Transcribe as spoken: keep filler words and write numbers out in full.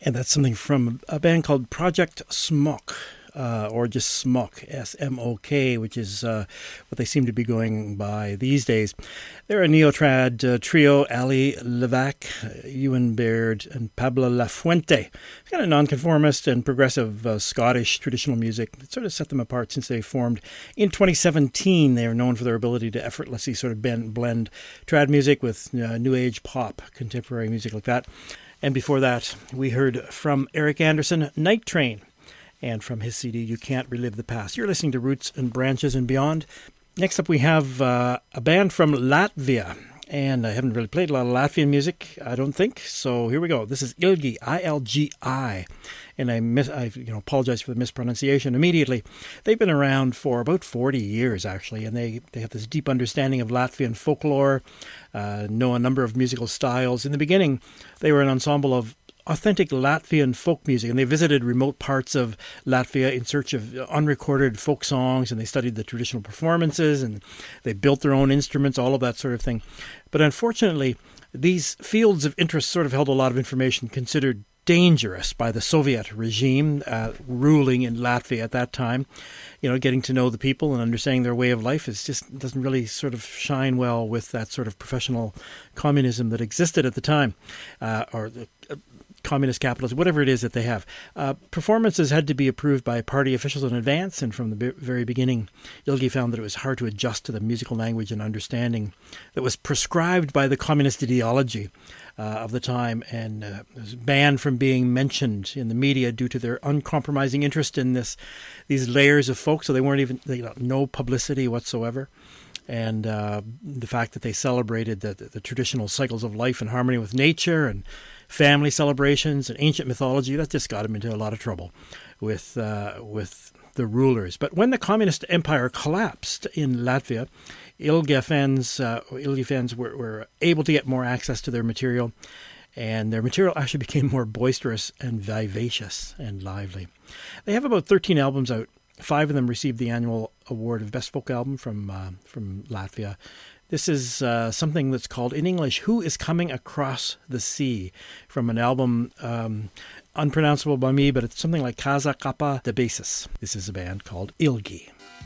And that's something from a band called Project Smok, uh, or just Smok, S M O K, which is uh, what they seem to be going by these days. They're a neo-trad uh, trio, Ali Levac, uh, Ewan Baird, and Pablo Lafuente. It's kind of nonconformist and progressive uh, Scottish traditional music. It sort of set them apart since they formed in twenty seventeen. They are known for their ability to effortlessly sort of bend, blend trad music with uh, new age pop, contemporary music like that. And before that, we heard from Eric Anderson, Night Train, and from his C D, You Can't Relive the Past. You're listening to Roots and Branches and Beyond. Next up, we have uh, a band from Latvia, and I haven't really played a lot of Latvian music, I don't think, so here we go. This is Ilgi, I L G I, and I, mis- I you know, apologize for the mispronunciation immediately. They've been around for about forty years, actually, and they, they have this deep understanding of Latvian folklore, uh, know a number of musical styles. In the beginning, they were an ensemble of authentic Latvian folk music, and they visited remote parts of Latvia in search of unrecorded folk songs, and they studied the traditional performances, and they built their own instruments, all of that sort of thing. But unfortunately, these fields of interest sort of held a lot of information considered dangerous by the Soviet regime uh, ruling in Latvia at that time. You know, getting to know the people and understanding their way of life is just doesn't really sort of shine well with that sort of professional communism that existed at the time, uh, or the uh, communist capitalism, whatever it is that they have. Uh, performances had to be approved by party officials in advance, and from the be- very beginning, Ilgi found that it was hard to adjust to the musical language and understanding that was prescribed by the communist ideology uh, of the time, and uh, was banned from being mentioned in the media due to their uncompromising interest in this these layers of folk, so they weren't even, they got no publicity whatsoever. And uh, the fact that they celebrated the, the, the traditional cycles of life in harmony with nature and family celebrations and ancient mythology, that just got him into a lot of trouble with uh, with the rulers. But when the communist empire collapsed in Latvia, Ilgi fans, uh, Ilgi fans were, were able to get more access to their material, and their material actually became more boisterous and vivacious and lively. They have about thirteen albums out. Five of them received the annual award of Best Folk Album from uh, from Latvia. This is uh, something that's called, in English, Who is Coming Across the Sea, from an album um, unpronounceable by me, but it's something like Kaza Kappa de Basis. This is a band called Ilgi.